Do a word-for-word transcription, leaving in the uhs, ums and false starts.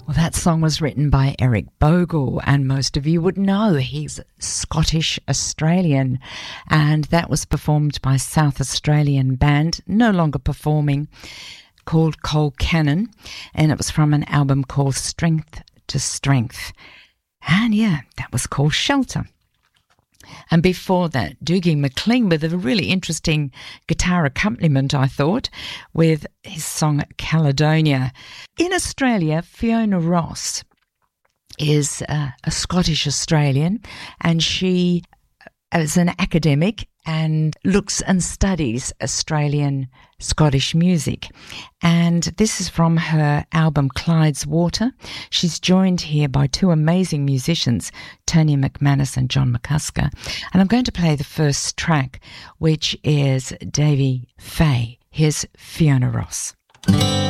Well, that song was written by Eric Bogle, and most of you would know he's Scottish-Australian, and that was performed by South Australian band, no longer performing, called Colcannon, and it was from an album called Strength to Strength. And yeah, that was called Shelter. And before that, Dougie MacLean with a really interesting guitar accompaniment, I thought, with his song Caledonia. In Australia, Fiona Ross is uh, a Scottish-Australian, and she is an academic and looks and studies Australian Scottish music. And this is from her album Clyde's Water. She's joined here by two amazing musicians, Tony McManus and John McCusker. And I'm going to play the first track, which is Davy Fay. Here's Fiona Ross.